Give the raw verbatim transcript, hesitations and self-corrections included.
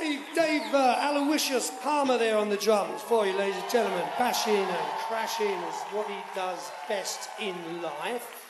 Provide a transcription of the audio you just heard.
Dave, Dave uh, Aloysius Palmer there on the drums for you, ladies and gentlemen. Bashing and crashing is what he does best in life.